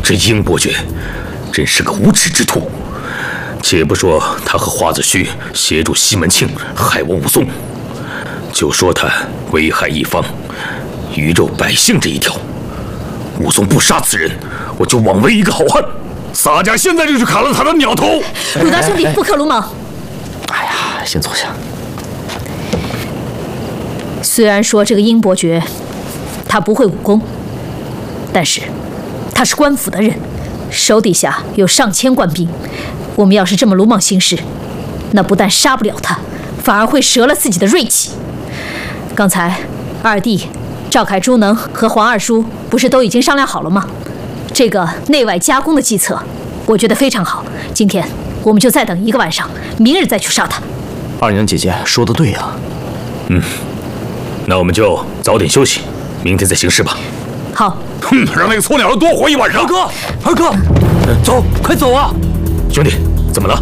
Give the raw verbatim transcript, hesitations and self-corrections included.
这英伯爵真是个无耻之徒。且不说他和花子虚协助西门庆害我武松，就说他危害一方，鱼肉百姓这一条，武松不杀此人，我就枉为一个好汉。洒家现在就去砍了他的鸟头！ 鲁大兄弟，不可鲁莽。 哎呀，先坐下。 虽然说这个英伯爵他不会武功，但是他是官府的人，手底下有上千官兵。我们要是这么鲁莽行事，那不但杀不了他，反而会折了自己的锐气。刚才二弟、赵凯、朱能和黄二叔不是都已经商量好了吗？这个内外夹攻的计策，我觉得非常好。今天我们就再等一个晚上，明日再去杀他。 二娘姐姐说的对呀。 嗯，那我们就早点休息，明天再行事吧。 好。 哼，让那个粗鸟多活一晚上。 二哥，二哥，走，快走啊！ 兄弟，怎么了？